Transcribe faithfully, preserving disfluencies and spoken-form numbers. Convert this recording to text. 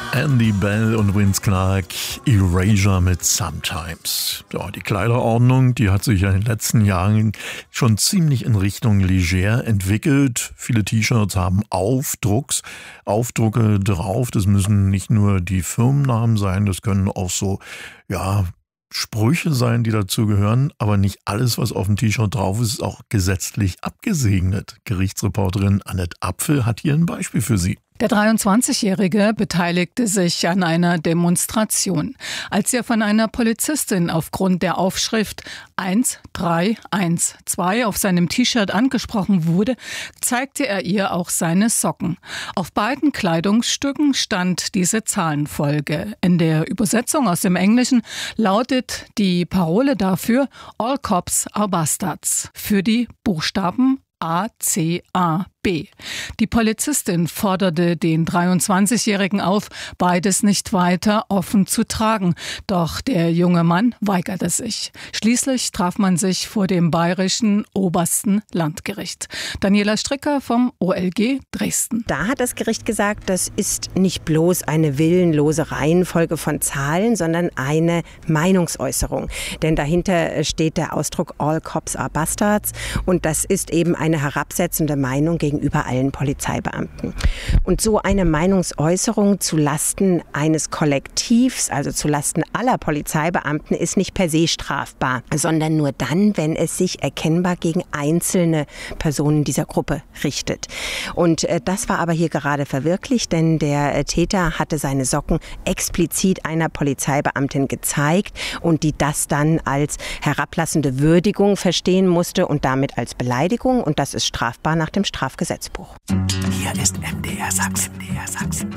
Andy Bell und Vince Clarke, Erasure mit Sometimes. Ja, die Kleiderordnung, die hat sich ja in den letzten Jahren schon ziemlich in Richtung leger entwickelt. Viele T-Shirts haben Aufdrucks, Aufdrucke drauf. Das müssen nicht nur die Firmennamen sein, das können auch so, ja, Sprüche sein, die dazu gehören, aber nicht alles, was auf dem T-Shirt drauf ist, ist auch gesetzlich abgesegnet. Gerichtsreporterin Annette Apfel hat hier ein Beispiel für Sie. Der dreiundzwanzigjährige beteiligte sich an einer Demonstration. Als er von einer Polizistin aufgrund der Aufschrift eins drei eins zwei auf seinem T-Shirt angesprochen wurde, zeigte er ihr auch seine Socken. Auf beiden Kleidungsstücken stand diese Zahlenfolge. In der Übersetzung aus dem Englischen lautet die Parole dafür All Cops are Bastards für die Buchstaben A C A B. Die Polizistin forderte den dreiundzwanzigjährigen auf, beides nicht weiter offen zu tragen. Doch der junge Mann weigerte sich. Schließlich traf man sich vor dem Bayerischen Obersten Landgericht. Daniela Stricker vom O L G Dresden. Da hat das Gericht gesagt, das ist nicht bloß eine willenlose Reihenfolge von Zahlen, sondern eine Meinungsäußerung. Denn dahinter steht der Ausdruck All Cops are Bastards und das ist eben eine herabsetzende Meinung gegen gegenüber allen Polizeibeamten. Und so eine Meinungsäußerung zu Lasten eines Kollektivs, also zu Lasten aller Polizeibeamten, ist nicht per se strafbar, sondern nur dann, wenn es sich erkennbar gegen einzelne Personen dieser Gruppe richtet. Und äh, das war aber hier gerade verwirklicht, denn der äh, Täter hatte seine Socken explizit einer Polizeibeamtin gezeigt und die das dann als herablassende Würdigung verstehen musste und damit als Beleidigung, und das ist strafbar nach dem Strafgesetzbuch. Hier ist M D R Sachsen. M D R Sachsen.